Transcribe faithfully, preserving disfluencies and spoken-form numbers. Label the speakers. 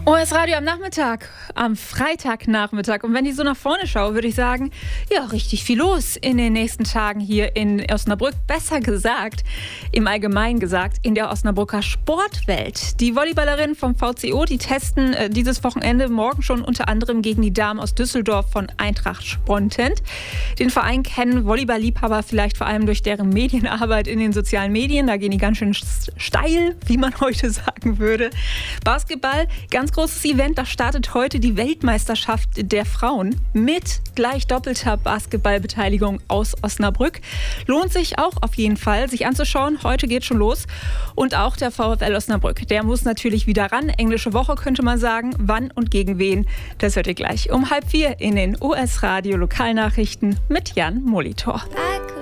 Speaker 1: O S Radio am Nachmittag, am Freitagnachmittag. Und wenn ich so nach vorne schaue, würde ich sagen, ja, richtig viel los in den nächsten Tagen hier in Osnabrück. Besser gesagt, im Allgemeinen gesagt, in der Osnabrücker Sportwelt. Die Volleyballerinnen vom V C O, die testen äh, dieses Wochenende morgen schon unter anderem gegen die Damen aus Düsseldorf von Eintracht Spontent. Den Verein kennen Volleyball-Liebhaber vielleicht vor allem durch deren Medienarbeit in den sozialen Medien. Da gehen die ganz schön steil, wie man heute sagen würde. Basketball, ganz großes Event, da startet heute die Weltmeisterschaft der Frauen mit gleich doppelter Basketballbeteiligung aus Osnabrück. Lohnt sich auch auf jeden Fall, sich anzuschauen. Heute geht schon los. Und auch der VfL Osnabrück, der muss natürlich wieder ran. Englische Woche könnte man sagen. Wann und gegen wen? Das hört ihr gleich um halb vier in den O S Radio Lokalnachrichten mit Jan Molitor.